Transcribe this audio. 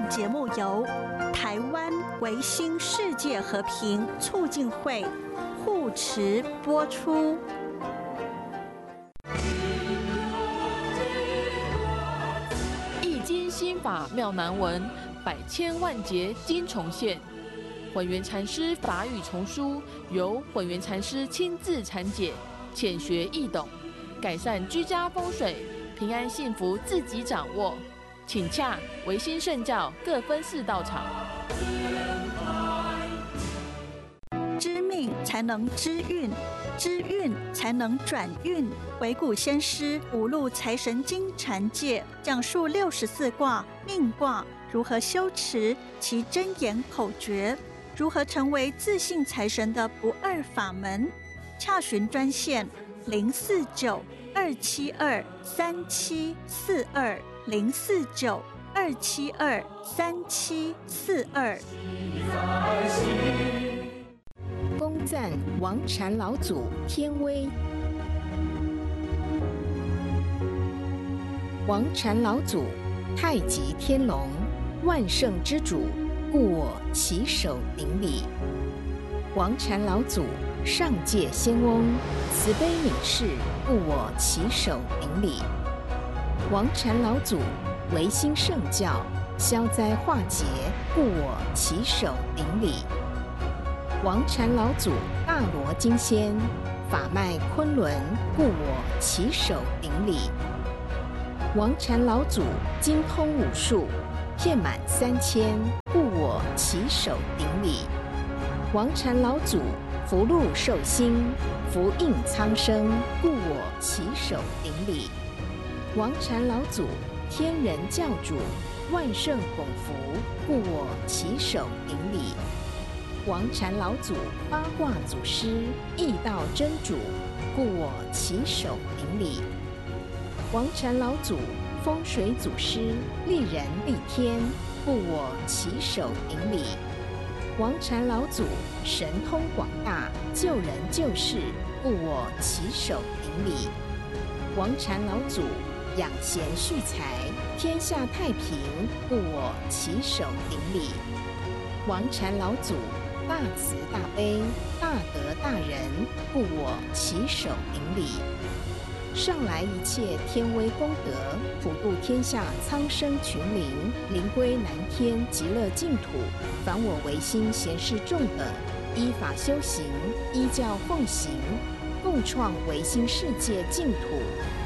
节目由台湾维新世界和平促进会护持播出。 易经心法妙难文，百千万劫经重现。混元禅师法语丛书由混元禅师亲自阐解，浅学易懂，改善居家风水，平安幸福自己掌握。请洽维新圣教各分寺道场。 知命才能知运，知运才能转运。惟古先师五路财神经阐解，讲述64卦命卦如何修持其真言口诀，如何成为自信财神的不二法门。洽询专线049-272-3742，049-272-3742。 恭赞王禅老祖天威。王禅老祖，太极天龙，万圣之主，故我起手顶礼。王禅老祖，上界仙翁，慈悲悯世，故我起手顶礼。王禅老祖，维新圣教，消灾化劫，故我起手顶礼。王禅老祖，大罗金仙，法脉昆仑，故我起手顶礼。王禅老祖，精通武术，遍满3000，故我起手顶礼。王禅老祖，福禄寿星，福应苍生，故我起手顶礼。王禅老祖，天人教主，万圣拱福，故我起手顶礼。王禅老祖，八卦祖师，易道真主，故我起手顶礼。王禅老祖，风水祖师，利人利天，故我起手顶礼。王禅老祖，神通广大，救人救世，故我起手顶礼。王禅老祖，养贤蓄财，天下太平，故我起手顶礼。王禅老祖，大慈大悲，大德大仁，故我起手顶礼。上来一切天威功德，普度天下苍生群灵，灵归南天极乐净土。凡我维新贤士众等，依法修行，依教奉行，共创维新世界净土。